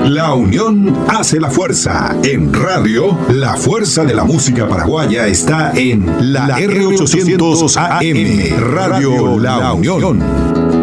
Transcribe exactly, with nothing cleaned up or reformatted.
La unión hace la fuerza. En radio, la fuerza de la música paraguaya está en la R ochocientos A M, Radio La Unión.